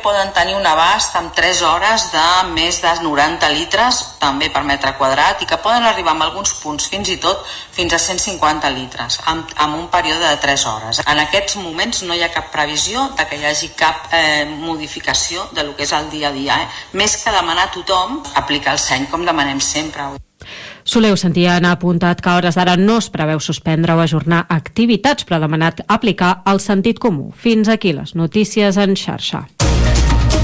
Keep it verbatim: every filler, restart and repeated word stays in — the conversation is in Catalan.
poden tenir un abast amb tres hores de més de noranta litres també per metre quadrat i que poden arribar en alguns punts fins i tot fins a cent cinquanta litres en, en un període de tres hores. En aquests moments no hi ha cap previsió de que hi hagi cap eh, modificació de lo que és el dia a dia. Eh? Més que demanar a tothom aplicar el seny com demanem sempre. Soler Santillana ha apuntat que a hores d'ara no es preveu suspendre o ajornar activitats, però ha demanat aplicar el sentit comú. Fins aquí les notícies en xarxa.